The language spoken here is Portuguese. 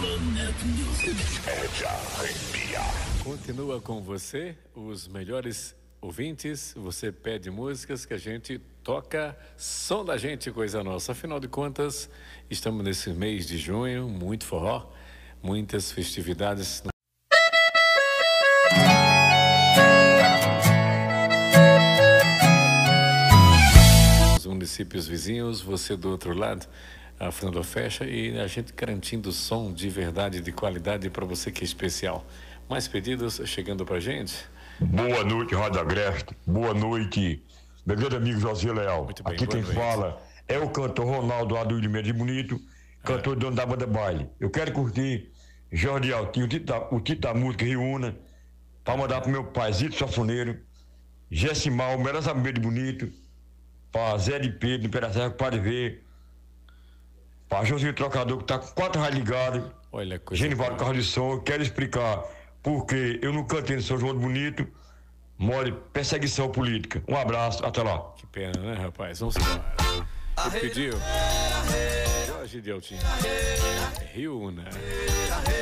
É de arrepiar. Continua com você, os melhores ouvintes. Você pede músicas que a gente toca, som da gente, coisa nossa. Afinal de contas, estamos nesse mês de junho, muito forró, muitas festividades. Os municípios vizinhos, você do outro lado, a Fernando fecha e a gente garantindo som de verdade, de qualidade para você que é especial. Mais pedidos chegando pra gente? Boa noite, Rádio Agreste. Boa noite, meu grande amigo José Leal. Muito bem, aqui boa quem noite. fala é o cantor Ronaldo Adúlio Mendes Bonito, cantor dono da banda Baile. Eu quero curtir Jorge Altinho, o Tito da Música Riúna, para mandar pro meu pai Zito Safoneiro, Gessimal, Meraz Mendes Bonito, para Zé de Pedro, Imperação, para ver, para Josinho Trocador, que tá com 4 rádios ligados, Olha a coisa. Genivaldo Carro de Som. Quero explicar porque eu não cantei no São João do Bonito, mole perseguição política. Um abraço, até lá. Que pena, né, rapaz? Vamos embora. Ele pediu Jorge de Altinho, Riúna.